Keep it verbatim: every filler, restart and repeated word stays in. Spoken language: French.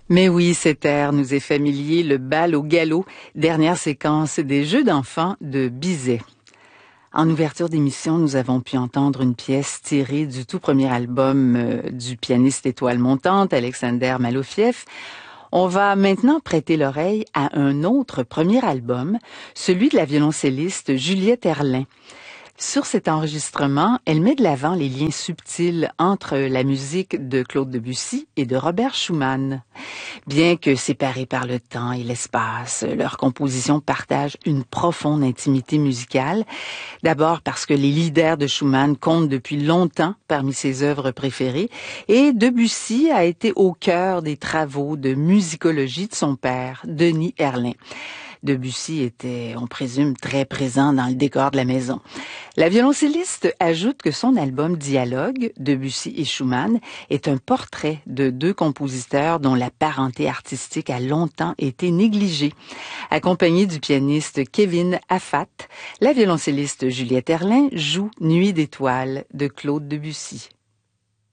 Mais oui, cet air nous est familier, le bal au galop, dernière séquence des Jeux d'enfants de Bizet. En ouverture d'émission, nous avons pu entendre une pièce tirée du tout premier album euh, du pianiste étoile montante, Alexander Malofiev. On va maintenant prêter l'oreille à un autre premier album, celui de la violoncelliste Juliette Erlin. Sur cet enregistrement, elle met de l'avant les liens subtils entre la musique de Claude Debussy et de Robert Schumann. Bien que séparés par le temps et l'espace, leurs compositions partagent une profonde intimité musicale. D'abord parce que les leaders de Schumann comptent depuis longtemps parmi ses œuvres préférées et Debussy a été au cœur des travaux de musicologie de son père, Denis Erlin. Debussy était, on présume, très présent dans le décor de la maison. La violoncelliste ajoute que son album Dialogue, Debussy et Schumann, est un portrait de deux compositeurs dont la parenté artistique a longtemps été négligée. Accompagnée du pianiste Kevin Affat, la violoncelliste Juliette Erlin joue Nuit d'étoiles de Claude Debussy.